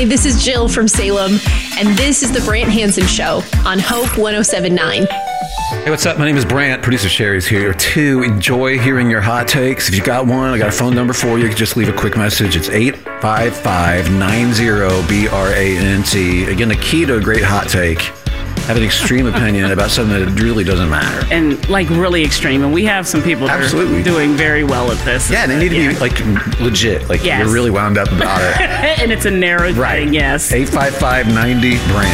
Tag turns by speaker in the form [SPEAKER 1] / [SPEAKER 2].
[SPEAKER 1] Hi, this is Jill from Salem, and this is the Brant Hansen Show on Hope 107.9.
[SPEAKER 2] Hey, what's up? My name is Brant. Producer Sherry's here to enjoy hearing your hot takes. If you got one, I got a phone number for you. You can just leave a quick message. It's 855-90-BRANT. Again, the key to a great hot take: have an extreme opinion about something that really doesn't matter.
[SPEAKER 3] And like really extreme. And we have some people that are doing very well at this.
[SPEAKER 2] Yeah, they need to be like legit. Like you're really wound up about it.
[SPEAKER 3] And it's a narrow thing, yes.
[SPEAKER 2] 855-90-BRANT.